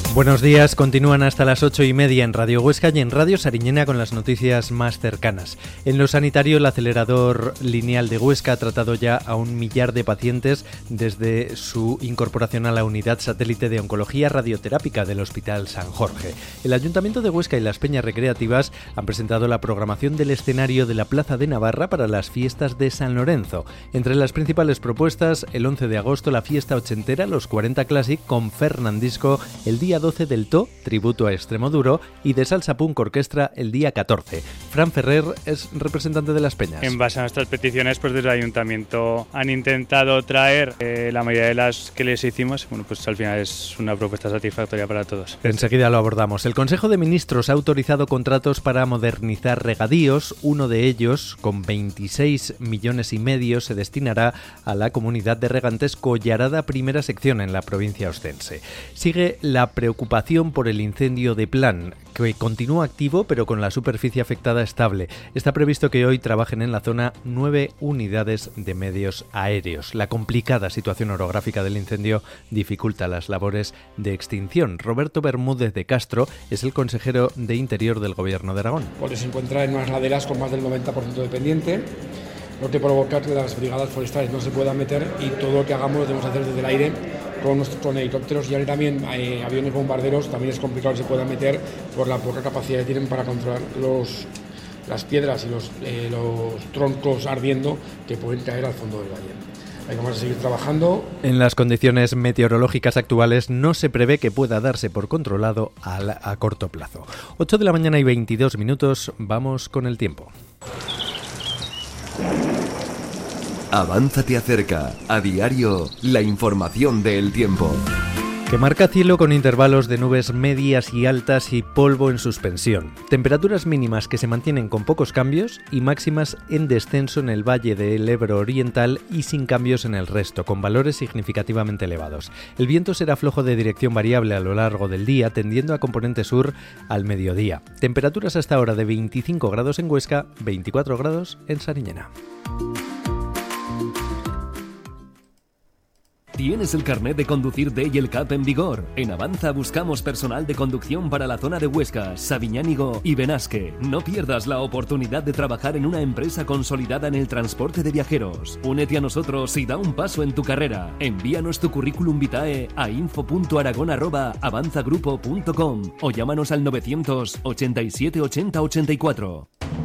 Buenos días, continúan hasta las 8:30 en Radio Huesca y en Radio Sariñena con las noticias más cercanas. En lo sanitario, el acelerador lineal de Huesca ha tratado ya a 1 millar de pacientes desde su incorporación a la unidad satélite de oncología radioterápica del Hospital San Jorge. El Ayuntamiento de Huesca y las Peñas Recreativas han presentado la programación del escenario de la Plaza de Navarra para las fiestas de San Lorenzo. Entre las principales propuestas, el 11 de agosto la fiesta ochentera, los 40 Classic con Fernandisco, el día 12 del TO, tributo a Extremoduro, y de Salsa Punk Orquestra el día 14. Fran Ferrer es representante de las Peñas. En base a nuestras peticiones, pues desde el Ayuntamiento han intentado traer la mayoría de las que les hicimos. Bueno, pues al final es una propuesta satisfactoria para todos. Enseguida lo abordamos. El Consejo de Ministros ha autorizado contratos para modernizar regadíos. Uno de ellos, con 26,5 millones, se destinará a la comunidad de regantes Collarada Primera Sección en la provincia ostense. Sigue la preocupación por el incendio de Plan, que continúa activo pero con la superficie afectada estable. Está previsto que hoy trabajen en la zona 9 unidades de medios aéreos. La complicada situación orográfica del incendio dificulta las labores de extinción. Roberto Bermúdez de Castro es el consejero de Interior del Gobierno de Aragón. Porque se encuentra en unas laderas con más del 90% de pendiente, lo que provoca que las brigadas forestales no se puedan meter y todo lo que hagamos lo debemos hacer desde el aire con helicópteros y ahora también aviones bombarderos. También es complicado que se puedan meter por la poca capacidad que tienen para controlar las piedras y los troncos ardiendo que pueden caer al fondo del valle. Vamos a seguir trabajando. En las condiciones meteorológicas actuales no se prevé que pueda darse por controlado a corto plazo. 8 de la mañana y 22 minutos, vamos con el tiempo. Avanza te acerca, a diario, la información del tiempo. Que marca cielo con intervalos de nubes medias y altas y polvo en suspensión. Temperaturas mínimas que se mantienen con pocos cambios y máximas en descenso en el valle del Ebro Oriental y sin cambios en el resto, con valores significativamente elevados. El viento será flojo de dirección variable a lo largo del día, tendiendo a componente sur al mediodía. Temperaturas hasta ahora de 25 grados en Huesca, 24 grados en Sariñena. ¿Tienes el carnet de conducir D y el CAP en vigor? En Avanza buscamos personal de conducción para la zona de Huesca, Sabiñánigo y Benasque. No pierdas la oportunidad de trabajar en una empresa consolidada en el transporte de viajeros. Únete a nosotros y da un paso en tu carrera. Envíanos tu currículum vitae a info.aragon@avanzagrupo.com o llámanos al 987 80 84.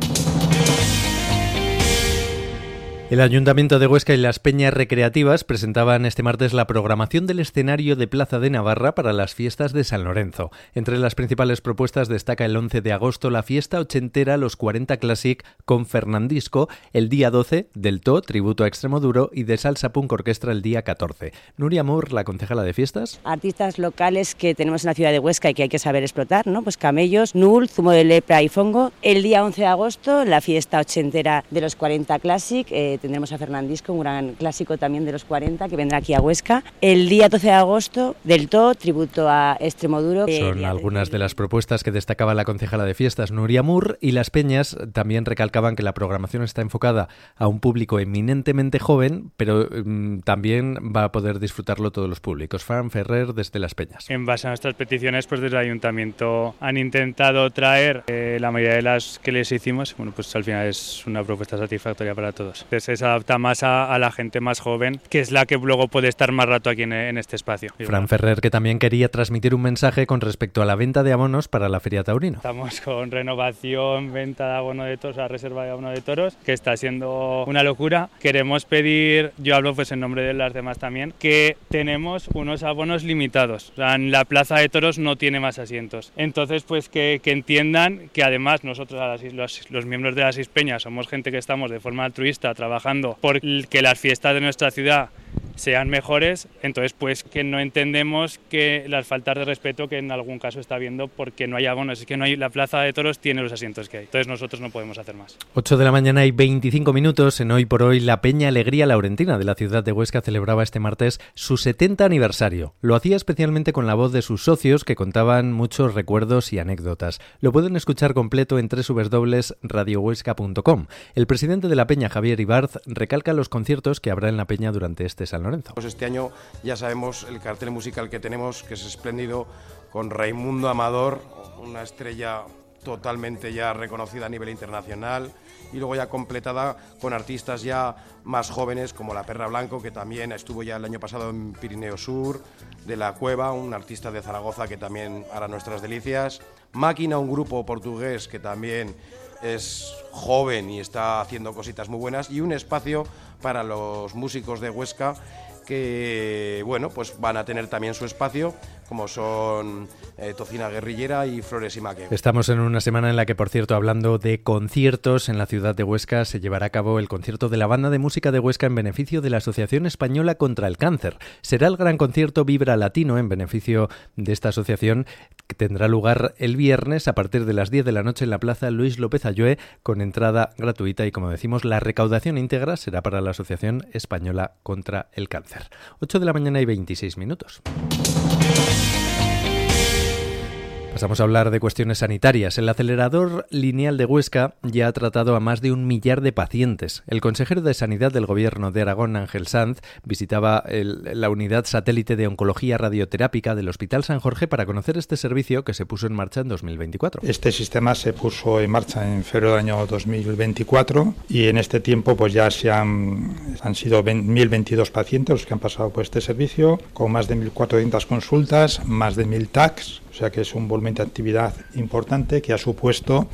El Ayuntamiento de Huesca y las Peñas Recreativas presentaban este martes la programación del escenario de Plaza de Navarra para las fiestas de San Lorenzo. Entre las principales propuestas destaca el 11 de agosto la fiesta ochentera Los 40 Classic con Fernandisco, el día 12 del TO, tributo a Extremoduro, y de Salsa Punk Orquestra el día 14. Nuria Moore, la concejala de fiestas. Artistas locales que tenemos en la ciudad de Huesca y que hay que saber explotar, ¿no? Pues camellos, nul, zumo de lepra y fongo. El día 11 de agosto la fiesta ochentera de Los 40 Classic, tendremos a Fernandisco, un gran clásico también de los 40, que vendrá aquí a Huesca. El día 12 de agosto, del TO, tributo a Extremoduro. Son algunas de las propuestas que destacaba la concejala de fiestas, Nuria Moore, y las Peñas también recalcaban que la programación está enfocada a un público eminentemente joven, pero también va a poder disfrutarlo todos los públicos. Fran Ferrer, desde las Peñas. En base a nuestras peticiones, pues desde el Ayuntamiento han intentado traer la mayoría de las que les hicimos. Bueno, pues al final es una propuesta satisfactoria para todos. Se adapta más a la gente más joven, que es la que luego puede estar más rato aquí en este espacio. Fran Ferrer, que también quería transmitir un mensaje con respecto a la venta de abonos para la Feria Taurino. Estamos con renovación, venta de abono de toros, la reserva de abono de toros, que está siendo una locura. Queremos pedir, yo hablo pues en nombre de las demás también, que tenemos unos abonos limitados. O sea, en la plaza de toros no tiene más asientos. Entonces, pues que entiendan que además nosotros, los miembros de las 6 Peñas, somos gente que estamos de forma altruista trabajando por que las fiestas de nuestra ciudad sean mejores, entonces pues que no entendemos que las faltas de respeto que en algún caso está habiendo porque no hay abonos, es que no hay, la plaza de toros tiene los asientos que hay, entonces nosotros no podemos hacer más. 8 de la mañana y 25 minutos, en Hoy por Hoy la Peña Alegría Laurentina de la ciudad de Huesca celebraba este martes su 70 aniversario. Lo hacía especialmente con la voz de sus socios que contaban muchos recuerdos y anécdotas. Lo pueden escuchar completo en www.radiohuesca.com. El presidente de la Peña, Javier Ibarz, recalca los conciertos que habrá en la Peña durante este San Lorenzo. Pues este año ya sabemos el cartel musical que tenemos, que es espléndido, con Raimundo Amador, una estrella totalmente ya reconocida a nivel internacional, y luego ya completada con artistas ya más jóvenes como La Perra Blanco, que también estuvo ya el año pasado en Pirineo Sur, de La Cueva, un artista de Zaragoza que también hará nuestras delicias, Máquina, un grupo portugués que también es joven y está haciendo cositas muy buenas, y un espacio para los músicos de Huesca que, bueno, pues van a tener también su espacio, como son Tocina Guerrillera y Flores y Maque. Estamos en una semana en la que, por cierto, hablando de conciertos, en la ciudad de Huesca se llevará a cabo el concierto de la Banda de Música de Huesca en beneficio de la Asociación Española contra el Cáncer. Será el gran concierto Vibra Latino en beneficio de esta asociación, que tendrá lugar el viernes a partir de las 10 de la noche en la Plaza Luis López Ayue, con entrada gratuita, y, como decimos, la recaudación íntegra será para la Asociación Española contra el Cáncer. 8 de la mañana y 26 minutos. Pasamos a hablar de cuestiones sanitarias. El acelerador lineal de Huesca ya ha tratado a más de 1 millar de pacientes. El consejero de Sanidad del Gobierno de Aragón, Ángel Sanz, visitaba la unidad satélite de oncología radioterápica del Hospital San Jorge para conocer este servicio que se puso en marcha en 2024. Este sistema se puso en marcha en febrero del año 2024 y en este tiempo pues ya han sido 1.022 pacientes los que han pasado por este servicio, con más de 1.400 consultas, más de 1.000 TACs. O sea que es un volumen de actividad importante que ha supuesto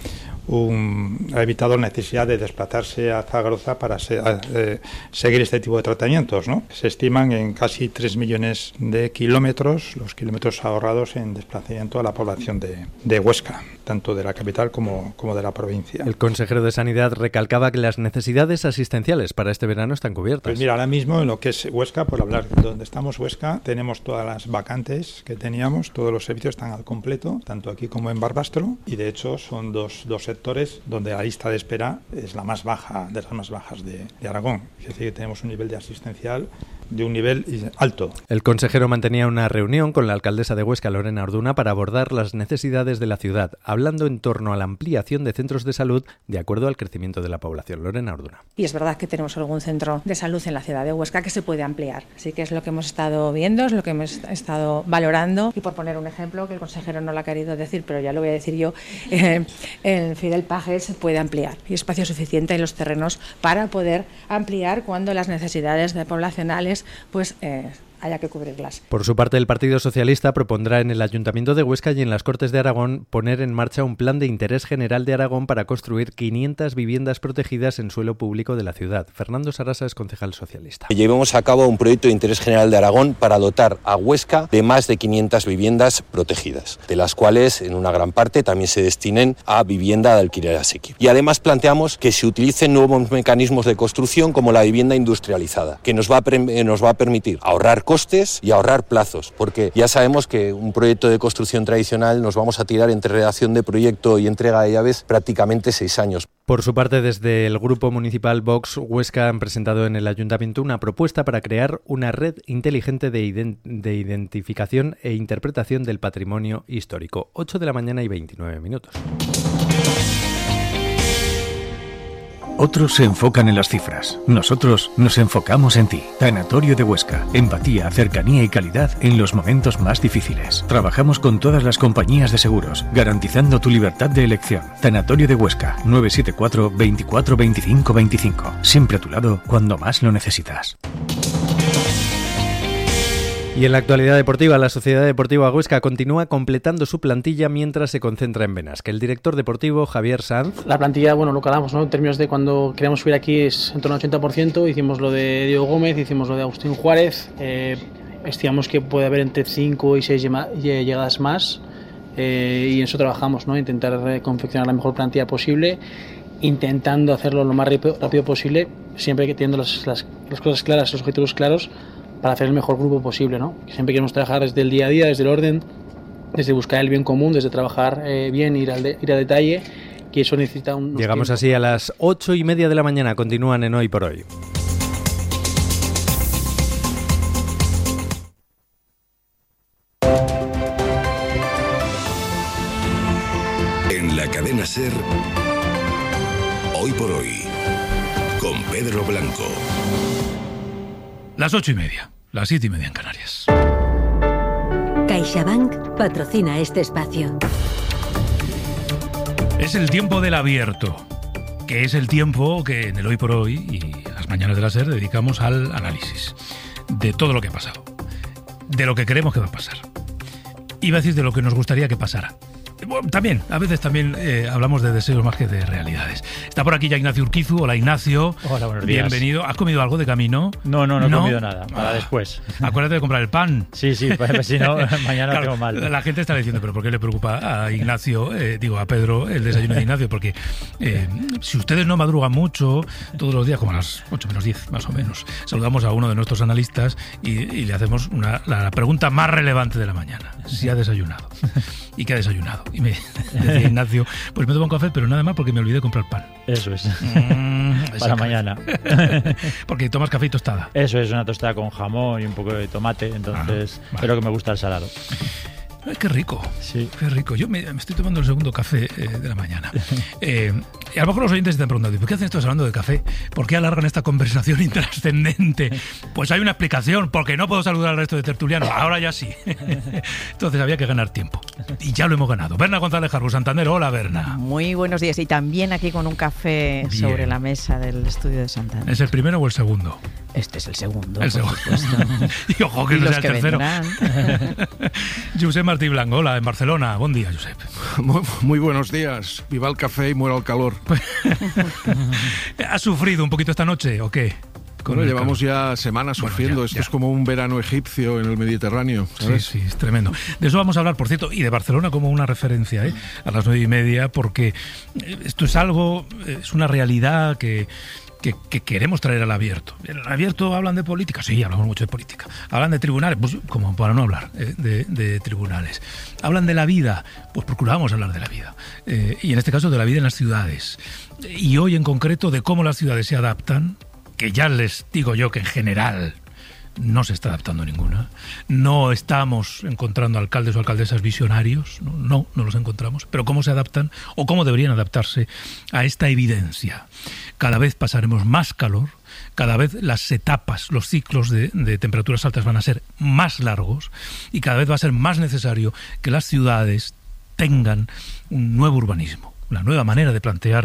ha evitado la necesidad de desplazarse a Zaragoza para seguir este tipo de tratamientos, ¿no? Se estiman en casi 3 millones de kilómetros los kilómetros ahorrados en desplazamiento a la población de Huesca, tanto de la capital como de la provincia. El consejero de Sanidad recalcaba que las necesidades asistenciales para este verano están cubiertas. Pues mira, ahora mismo en lo que es Huesca, por hablar de donde estamos Huesca, tenemos todas las vacantes que teníamos, todos los servicios están al completo, tanto aquí como en Barbastro, y de hecho son dos sectores donde la lista de espera es la más baja, de las más bajas de Aragón. Es decir, que tenemos un nivel de asistencial de un nivel alto. El consejero mantenía una reunión con la alcaldesa de Huesca, Lorena Orduna, para abordar las necesidades de la ciudad, hablando en torno a la ampliación de centros de salud de acuerdo al crecimiento de la población. Lorena Orduna. Y es verdad que tenemos algún centro de salud en la ciudad de Huesca que se puede ampliar. Así que es lo que hemos estado viendo, es lo que hemos estado valorando. Y por poner un ejemplo, que el consejero no lo ha querido decir, pero ya lo voy a decir yo, el Fidel Pajes se puede ampliar. Y espacio suficiente en los terrenos para poder ampliar cuando las necesidades poblacionales pues haya que cubrirlas. Por su parte, el Partido Socialista propondrá en el Ayuntamiento de Huesca y en las Cortes de Aragón poner en marcha un plan de interés general de Aragón para construir 500 viviendas protegidas en suelo público de la ciudad. Fernando Sarasa es concejal socialista. Llevemos a cabo un proyecto de interés general de Aragón para dotar a Huesca de más de 500 viviendas protegidas, de las cuales en una gran parte también se destinen a vivienda de alquiler asequible. Y además planteamos que se utilicen nuevos mecanismos de construcción como la vivienda industrializada, que nos va a permitir ahorrar costes y ahorrar plazos, porque ya sabemos que un proyecto de construcción tradicional nos vamos a tirar entre redacción de proyecto y entrega de llaves prácticamente 6 años. Por su parte, desde el Grupo Municipal Vox Huesca han presentado en el Ayuntamiento una propuesta para crear una red inteligente de identificación e interpretación del patrimonio histórico. 8 de la mañana y 29 minutos. Otros se enfocan en las cifras. Nosotros nos enfocamos en ti. Tanatorio de Huesca. Empatía, cercanía y calidad en los momentos más difíciles. Trabajamos con todas las compañías de seguros, garantizando tu libertad de elección. Tanatorio de Huesca. 974 24 25 25. Siempre a tu lado cuando más lo necesitas. Y en la actualidad deportiva, la Sociedad Deportiva Huesca continúa completando su plantilla mientras se concentra en Benasque. El director deportivo, Javier Sanz. La plantilla, lo calamos, ¿no? En términos de cuando queríamos subir aquí es en torno al 80%. Hicimos lo de Diego Gómez, hicimos lo de Agustín Juárez. Estimamos que puede haber entre 5 y 6 llegadas más. Y en eso trabajamos, ¿no? Intentar confeccionar la mejor plantilla posible, intentando hacerlo lo más rápido posible, siempre que teniendo las cosas claras, los objetivos claros, para hacer el mejor grupo posible, ¿no? Siempre queremos trabajar desde el día a día, desde el orden, desde buscar el bien común, desde trabajar bien, ir a detalle, que eso necesita un... Llegamos tiempo. Así a las 8:30 de la mañana, continúan en Hoy por Hoy. En la cadena SER, Hoy por Hoy, con Pedro Blanco. Las 8:30, las 7:30 en Canarias. CaixaBank patrocina este espacio. Es el tiempo del abierto, que es el tiempo que en el Hoy por Hoy y las mañanas de la SER dedicamos al análisis de todo lo que ha pasado, de lo que creemos que va a pasar. Iba a decir de lo que nos gustaría que pasara. Bueno, también, a veces también hablamos de deseos más que de realidades. Está por aquí ya Ignacio Urquizu. Hola, Ignacio. Hola, buenos días. Bienvenido. ¿Has comido algo de camino? No he comido nada, para después. Acuérdate de comprar el pan. Sí, pues si no, mañana claro, tengo mal. La gente está diciendo, pero ¿por qué le preocupa a Ignacio, a Pedro, el desayuno de Ignacio? Porque si ustedes no madrugan mucho, todos los días, como a las 8 menos 10, más o menos, saludamos a uno de nuestros analistas y le hacemos la pregunta más relevante de la mañana. Si ha desayunado. ¿Y qué ha desayunado? Y me decía Ignacio, pues me tomo un café, pero nada más porque me olvidé de comprar pan. Eso es. Para mañana. Porque tomas café y tostada. Eso es, una tostada con jamón y un poco de tomate, entonces pero que me gusta el salado. Qué rico, sí. Qué rico. Yo me estoy tomando el segundo café de la mañana. Y a lo mejor los oyentes están preguntando, ¿por qué hacen estos hablando de café? ¿Por qué alargan esta conversación intrascendente? Pues hay una explicación, porque no puedo saludar al resto de tertulianos. Ahora ya sí. Entonces había que ganar tiempo. Y ya lo hemos ganado. Berna González Harbu, Santander. Hola, Berna. Muy buenos días. Y también aquí con un café sobre la mesa del estudio de Santander. ¿Es el primero o el segundo? Este es el segundo. El segundo. Y ojo que no sea el tercero. Josep Martí Blanco, hola, en Barcelona. Buen día, Josep. Muy buenos días. Viva el café y muera el calor. ¿Has sufrido un poquito esta noche o qué? Bueno, llevamos ya semanas sufriendo. Esto es como un verano egipcio en el Mediterráneo, ¿sabes? Sí, es tremendo. De eso vamos a hablar, por cierto, y de Barcelona como una referencia, a las 9:30, porque esto es algo, es una realidad que queremos traer al abierto. En el abierto hablan de política, sí, hablamos mucho de política. Hablan de tribunales, pues como para no hablar de tribunales. Hablan de la vida, pues procuramos hablar de la vida. Y en este caso de la vida en las ciudades. Y hoy en concreto de cómo las ciudades se adaptan, que ya les digo yo que en general no se está adaptando ninguna. No estamos encontrando alcaldes o alcaldesas visionarios, no los encontramos, pero cómo se adaptan o cómo deberían adaptarse a esta evidencia. Cada vez pasaremos más calor, cada vez las etapas, los ciclos de temperaturas altas van a ser más largos y cada vez va a ser más necesario que las ciudades tengan un nuevo urbanismo, una nueva manera de plantear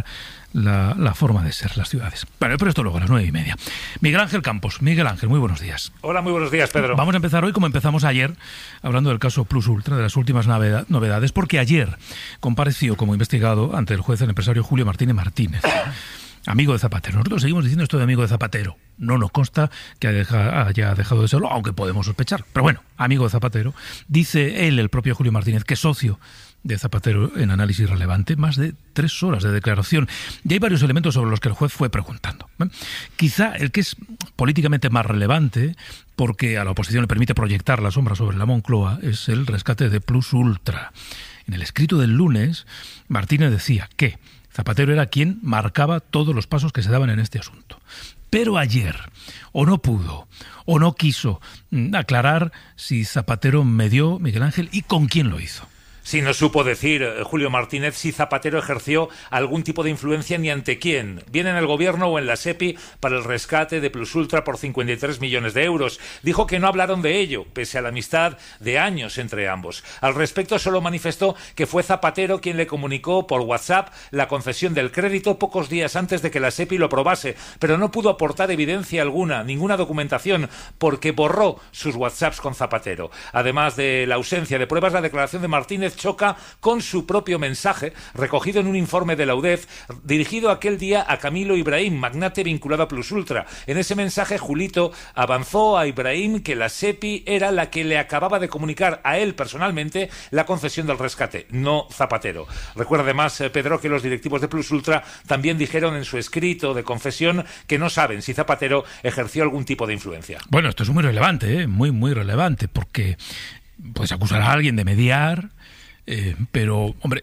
la forma de ser las ciudades. Pero esto luego a las 9:30. Miguel Ángel Campos. Miguel Ángel, muy buenos días. Hola, muy buenos días, Pedro. Vamos a empezar hoy como empezamos ayer, hablando del caso Plus Ultra, de las últimas novedades, porque ayer compareció como investigado ante el juez el empresario Julio Martínez. Amigo de Zapatero. Nosotros seguimos diciendo esto de amigo de Zapatero. No nos consta que haya dejado de serlo, aunque podemos sospechar. Pero bueno, amigo de Zapatero. Dice él, el propio Julio Martínez, que es socio de Zapatero en Análisis Relevante, más de 3 horas de declaración. Y hay varios elementos sobre los que el juez fue preguntando. Quizá el que es políticamente más relevante, porque a la oposición le permite proyectar la sombra sobre la Moncloa, es el rescate de Plus Ultra. En el escrito del lunes, Martínez decía que Zapatero era quien marcaba todos los pasos que se daban en este asunto. Pero ayer, o no pudo, o no quiso aclarar si Zapatero medió, Miguel Ángel, y con quién lo hizo. Sí, no supo decir Julio Martínez si Zapatero ejerció algún tipo de influencia ni ante quién, bien en el gobierno o en la SEPI, para el rescate de Plus Ultra por 53 millones de euros. Dijo que no hablaron de ello, pese a la amistad de años entre ambos. Al respecto solo manifestó que fue Zapatero quien le comunicó por WhatsApp la concesión del crédito pocos días antes de que la SEPI lo aprobase, pero no pudo aportar evidencia alguna, ninguna documentación, porque borró sus WhatsApps con Zapatero. Además de la ausencia de pruebas, la declaración de Martínez choca con su propio mensaje, recogido en un informe de la UDEF, dirigido aquel día a Camilo Ibrahim, magnate vinculado a Plus Ultra. En ese mensaje, Julito avanzó a Ibrahim que la SEPI era la que le acababa de comunicar a él personalmente la concesión del rescate, no Zapatero. Recuerda además, Pedro, que los directivos de Plus Ultra también dijeron en su escrito de confesión que no saben si Zapatero ejerció algún tipo de influencia. Bueno, esto es muy relevante, muy relevante, porque puedes acusar a alguien de mediar, pero, hombre,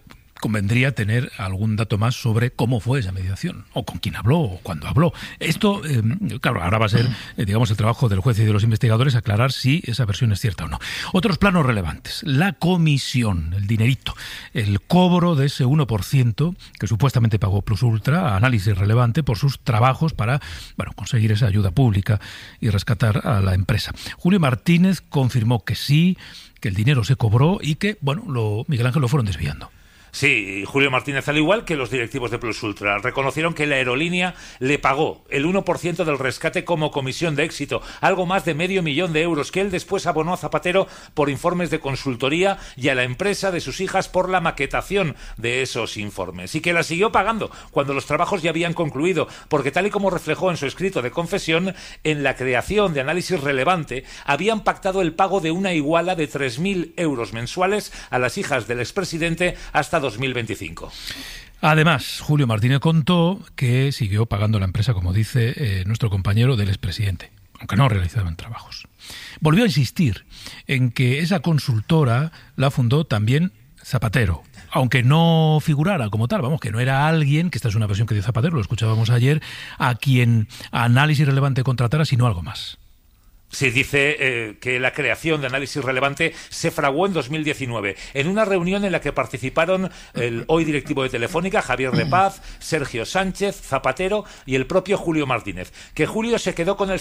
convendría tener algún dato más sobre cómo fue esa mediación, o con quién habló, o cuándo habló. Esto, claro, ahora va a ser, digamos, el trabajo del juez y de los investigadores aclarar si esa versión es cierta o no. Otros planos relevantes: la comisión, el dinerito, el cobro de ese 1% que supuestamente pagó Plus Ultra a Análisis Relevante por sus trabajos para, bueno, conseguir esa ayuda pública y rescatar a la empresa. Julio Martínez confirmó que sí, que el dinero se cobró y que, bueno, Miguel Ángel, lo fueron desviando. Sí, Julio Martínez, al igual que los directivos de Plus Ultra, reconocieron que la aerolínea le pagó el 1% del rescate como comisión de éxito, algo más de $500,000, que él después abonó a Zapatero por informes de consultoría y a la empresa de sus hijas por la maquetación de esos informes, y que la siguió pagando cuando los trabajos ya habían concluido, porque tal y como reflejó en su escrito de confesión, en la creación de Análisis Relevante habían pactado el pago de una iguala de 3.000 euros mensuales a las hijas del expresidente hasta 2025. Además, Julio Martínez contó que siguió pagando la empresa, como dice nuestro compañero, del expresidente, aunque no realizaban trabajos. Volvió a insistir en que esa consultora la fundó también Zapatero, aunque no figurara como tal, vamos, que no era alguien, que esta es una versión que dio Zapatero, lo escuchábamos ayer, a quien Análisis Relevante contratara, sino algo más. Se dice que la creación de Análisis Relevante se fraguó en 2019, en una reunión en la que participaron el hoy directivo de Telefónica, Javier de Paz, Sergio Sánchez, Zapatero y el propio Julio Martínez. Que Julio se quedó con el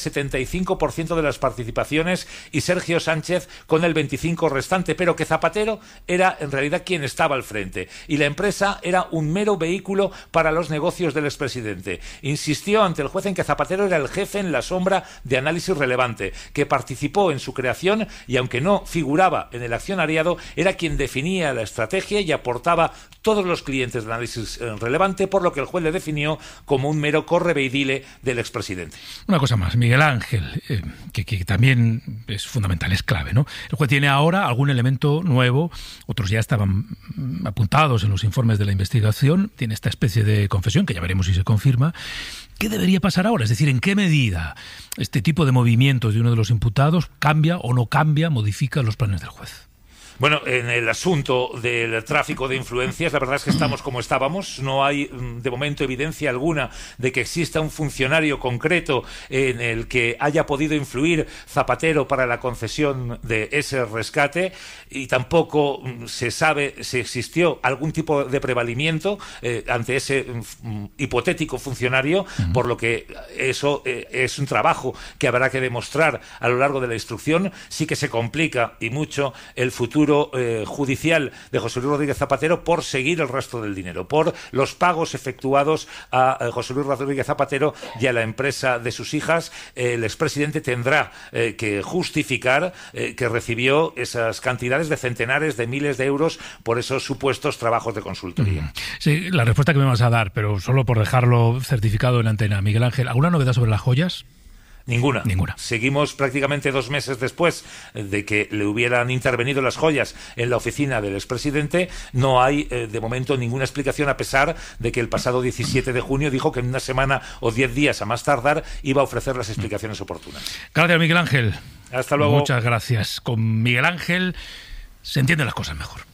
75% de las participaciones y Sergio Sánchez con el 25% restante, pero que Zapatero era en realidad quien estaba al frente y la empresa era un mero vehículo para los negocios del expresidente. Insistió ante el juez en que Zapatero era el jefe en la sombra de Análisis Relevante, que participó en su creación y, aunque no figuraba en el accionariado, era quien definía la estrategia y aportaba todos los clientes de Análisis Relevante, por lo que el juez le definió como un mero correveidile del expresidente. Una cosa más, Miguel Ángel, que también es fundamental, es clave, ¿no? El juez tiene ahora algún elemento nuevo, otros ya estaban apuntados en los informes de la investigación, tiene esta especie de confesión, que ya veremos si se confirma. ¿Qué debería pasar ahora? Es decir, ¿en qué medida este tipo de movimientos de uno de los imputados cambia o no cambia, modifica los planes del juez? Bueno, en el asunto del tráfico de influencias, la verdad es que estamos como estábamos. No hay, de momento, evidencia alguna de que exista un funcionario concreto en el que haya podido influir Zapatero para la concesión de ese rescate, y tampoco se sabe si existió algún tipo de prevalimiento ante ese hipotético funcionario, por lo que eso es un trabajo que habrá que demostrar a lo largo de la instrucción. Sí que se complica y mucho el futuro judicial de José Luis Rodríguez Zapatero por seguir el rastro del dinero, por los pagos efectuados a José Luis Rodríguez Zapatero y a la empresa de sus hijas. El expresidente tendrá que justificar que recibió esas cantidades de centenares de miles de euros por esos supuestos trabajos de consultoría. Sí, la respuesta que me vas a dar, pero solo por dejarlo certificado en antena. Miguel Ángel, ¿alguna novedad sobre las joyas? Ninguna. Seguimos prácticamente 2 meses después de que le hubieran intervenido las joyas en la oficina del expresidente. No hay, de momento, ninguna explicación, a pesar de que el pasado 17 de junio dijo que en una semana o 10 días a más tardar iba a ofrecer las explicaciones oportunas. Gracias, Miguel Ángel. Hasta luego. Muchas gracias. Con Miguel Ángel se entienden las cosas mejor.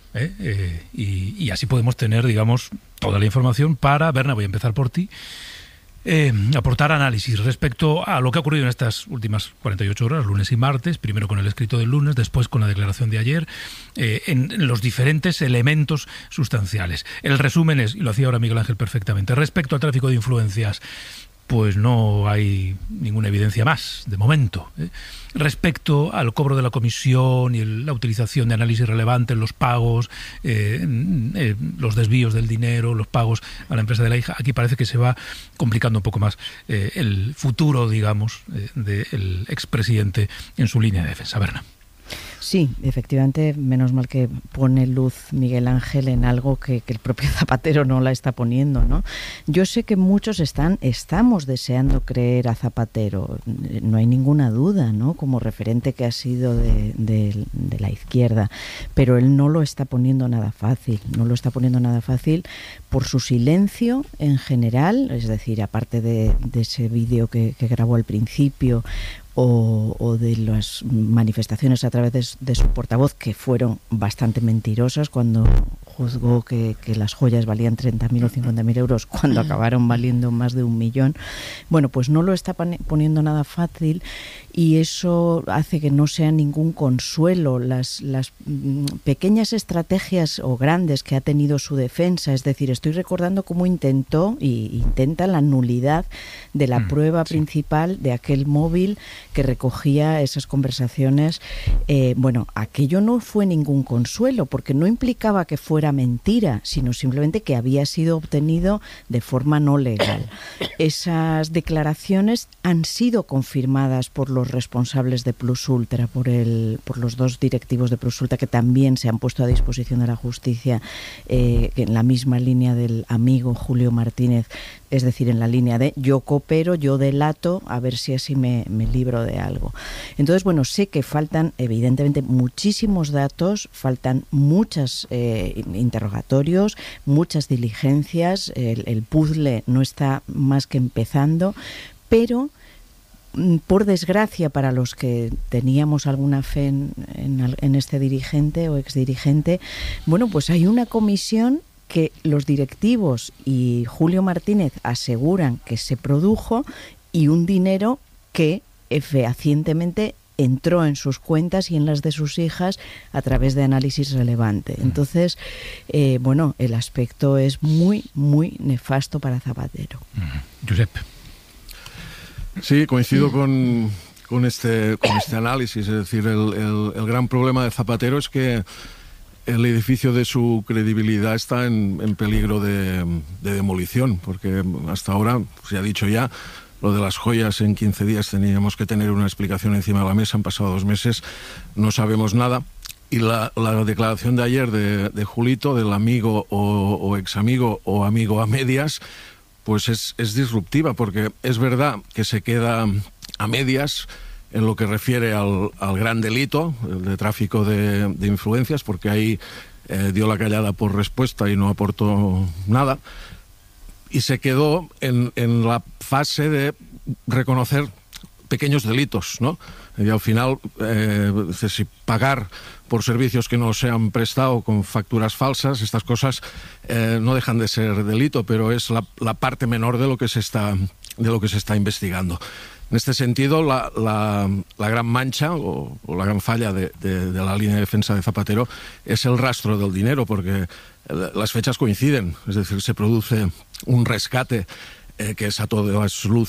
Y así podemos tener, digamos, toda la información para... Berna, voy a empezar por ti. Aportar análisis respecto a lo que ha ocurrido en estas últimas 48 horas, lunes y martes, primero con el escrito del lunes, después con la declaración de ayer, en los diferentes elementos sustanciales. El resumen es, y lo hacía ahora Miguel Ángel perfectamente, respecto al tráfico de influencias, pues no hay ninguna evidencia más, de momento. Respecto al cobro de la comisión y la utilización de Análisis Relevante, los pagos, los desvíos del dinero, los pagos a la empresa de la hija, aquí parece que se va complicando un poco más el futuro, digamos, del expresidente en su línea de defensa. Berna. Sí, efectivamente, menos mal que pone luz Miguel Ángel en algo que el propio Zapatero no la está poniendo, ¿no? Yo sé que muchos estamos deseando creer a Zapatero, no hay ninguna duda, ¿no? Como referente que ha sido de la izquierda, pero él no lo está poniendo nada fácil, por su silencio en general, es decir, aparte de ese vídeo que grabó al principio, o de las manifestaciones a través de su portavoz, que fueron bastante mentirosas, cuando juzgó que las joyas valían 30.000 o 50.000 euros cuando acabaron valiendo más de 1 millón. Bueno, pues no lo está poniendo nada fácil y eso hace que no sea ningún consuelo. Las pequeñas estrategias o grandes que ha tenido su defensa, es decir, estoy recordando cómo intenta la nulidad de la prueba principal de aquel móvil que recogía esas conversaciones. Bueno, aquello no fue ningún consuelo porque no implicaba que fuera mentira, sino simplemente que había sido obtenido de forma no legal. Esas declaraciones han sido confirmadas por los responsables de Plus Ultra, por los 2 directivos de Plus Ultra que también se han puesto a disposición de la justicia en la misma línea del amigo Julio Martínez, es decir, en la línea de yo coopero, yo delato, a ver si así me libro de algo. Entonces, bueno, sé que faltan evidentemente muchísimos datos, faltan muchos interrogatorios, muchas diligencias, el puzzle no está más que empezando, pero por desgracia para los que teníamos alguna fe en este dirigente o exdirigente, bueno, pues hay una comisión que los directivos y Julio Martínez aseguran que se produjo y un dinero que fehacientemente entró en sus cuentas y en las de sus hijas a través de análisis relevante. Entonces, bueno, el aspecto es muy, muy nefasto para Zapatero. Josep. Sí, coincido con este análisis. Es decir, el gran problema de Zapatero es que el edificio de su credibilidad está en peligro de demolición, porque hasta ahora, se ha dicho ya, lo de las joyas en 15 días teníamos que tener una explicación encima de la mesa, han pasado 2 meses, no sabemos nada. Y la declaración de ayer de Julito, del amigo o examigo o amigo a medias, pues es disruptiva, porque es verdad que se queda a medias en lo que refiere al gran delito, el de tráfico de influencias, porque ahí dio la callada por respuesta y no aportó nada, y se quedó en la fase de reconocer pequeños delitos, ¿no? Y al final, si pagar por servicios que no se han prestado con facturas falsas, estas cosas no dejan de ser delito, pero es la parte menor de lo que se está investigando. En este sentido, la gran mancha o la gran falla de la línea de defensa de Zapatero es el rastro del dinero, porque las fechas coinciden, es decir, se produce un rescate que es a todas luces